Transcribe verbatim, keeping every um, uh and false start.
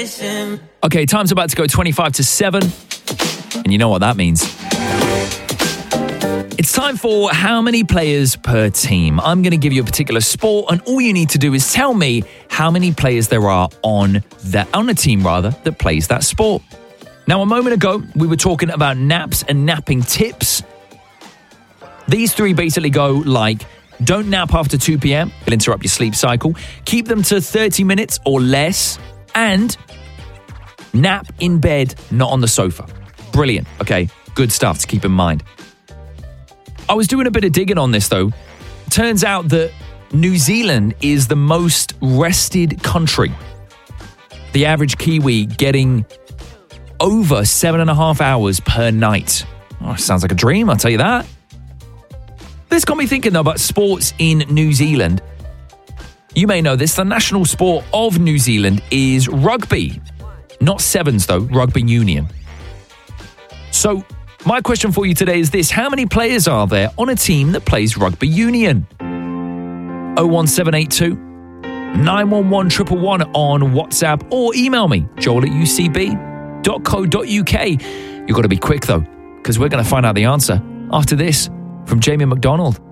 conversation. Okay, time's about to go twenty-five to seven. And you know what that means. It's time for how many players per team. I'm going to give you a particular sport, and all you need to do is tell me how many players there are on that on a team rather that plays that sport. Now, a moment ago, we were talking about naps and napping tips. These three basically go like: don't nap after two p.m. It'll interrupt your sleep cycle. Keep them to thirty minutes or less. And nap in bed, not on the sofa. Brilliant. Okay, good stuff to keep in mind. I was doing a bit of digging on this, though. Turns out that New Zealand is the most rested country. The average Kiwi getting over seven and a half hours per night. Oh, sounds like a dream, I'll tell you that. This got me thinking, though, about sports in New Zealand. You may know this. The national sport of New Zealand is rugby. Not sevens, though. Rugby union. So, my question for you today is this. How many players are there on a team that plays rugby union? oh one seven eight two, nine one one, one one one on WhatsApp, or email me, joel at u c b dot co dot u k. You've got to be quick, though, because we're going to find out the answer after this from Jamie McDonald.